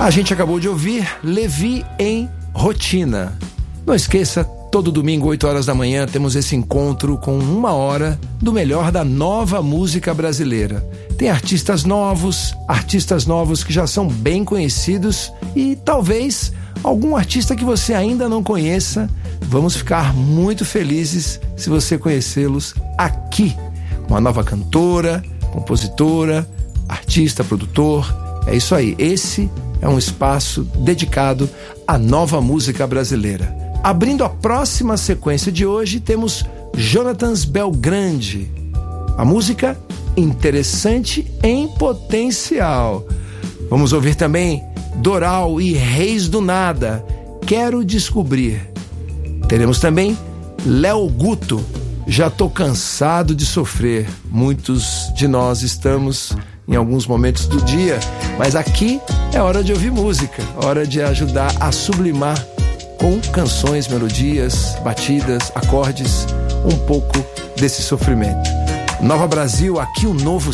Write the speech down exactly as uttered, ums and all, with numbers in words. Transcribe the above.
A gente acabou de ouvir Levi em Rotina. Não esqueça, todo domingo, oito horas da manhã, temos esse encontro com uma hora do melhor da nova música brasileira. Tem artistas novos, artistas novos que já são bem conhecidos e talvez algum artista que você ainda não conheça. Vamos ficar muito felizes se você conhecê-los aqui. Uma nova cantora, compositora, artista, produtor. É isso aí, esse é um espaço dedicado à nova música brasileira. Abrindo a próxima sequência de hoje, temos Jonatas Belgrande. A música Interessante em Potencial. Vamos ouvir também Doral e Reis do Nada, Quero Descobrir. Teremos também Léo Guto, Já Tô Cansado de Sofrer. Muitos de nós estamos em alguns momentos do dia, mas aqui é hora de ouvir música, hora de ajudar a sublimar com canções, melodias, batidas, acordes, um pouco desse sofrimento. Nova Brasil, aqui o novo